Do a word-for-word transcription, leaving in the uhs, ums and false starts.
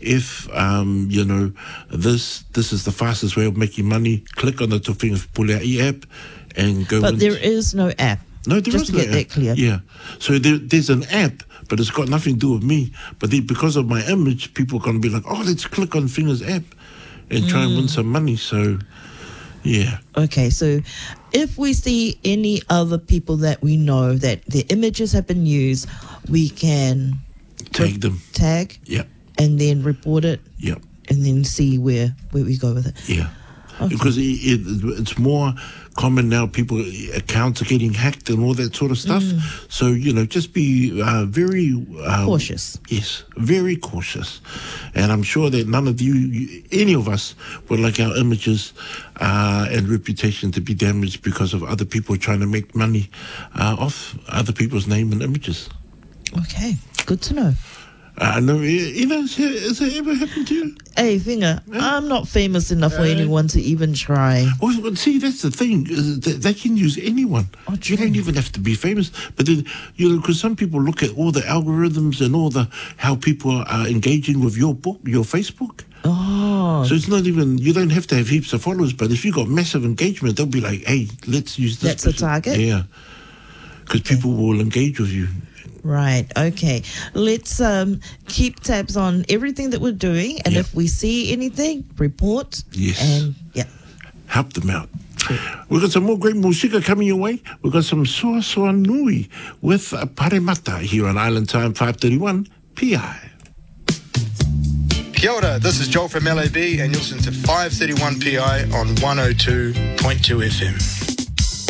if, um, you know, this this is the fastest way of making money, click on the Tōwhinga Puleai app and go But in. there is no app. No, there Just is to no get that app. clear. Yeah. So there, there's an app, but it's got nothing to do with me. But then because of my image, people are going to be like, oh, let's click on Fingers app and try and win some money. So, yeah. Okay, so if we see any other people that we know that their images have been used, we can Tag them. tag Yeah. and then report it Yeah. and then see where, where we go with it. Yeah. Okay. Because it, it, it's more common now, people, accounts are getting hacked and all that sort of stuff. So, you know, just be uh, very... Uh, Cautious. Yes, very cautious. And I'm sure that none of you, any of us, would like our images uh, and reputation to be damaged because of other people trying to make money uh, off other people's name and images. Okay, good to know. Uh, no, you know, has, has that ever happened to you? Hey, Finger, I'm not famous enough for anyone to even try. Well, well, see, that's the thing. Is that they can use anyone. Oh, you true. don't even have to be famous. But then, you know, because some people look at all the algorithms and all the how people are engaging with your book, your Facebook. Oh, So it's not even, you don't have to have heaps of followers, but if you got massive engagement, they'll be like, hey, let's use this. That's the person. target? Yeah. Because people will engage with you. right. Okay. Let's um, keep tabs on everything that we're doing. And Yep. if we see anything, report. Yes. And, yeah. Help them out. We've got some more great musika coming your way. We've got some Soa Soa Nui with uh, Paremata here on Island Time five thirty-one P I. Kia ora, this is Joel from L A B and you're listening to five thirty-one P I on one oh two point two F M.